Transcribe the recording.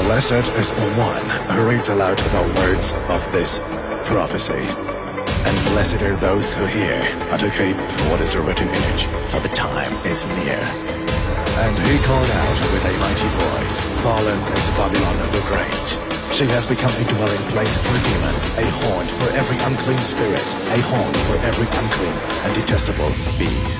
Blessed is the one who reads aloud the words of this prophecy. And blessed are those who hear and to keep what is written in it, for the time is near. And he called out with a mighty voice, fallen is Babylon the Great. She has become a dwelling place for demons, a haunt for every unclean spirit, a haunt for every unclean and detestable beast.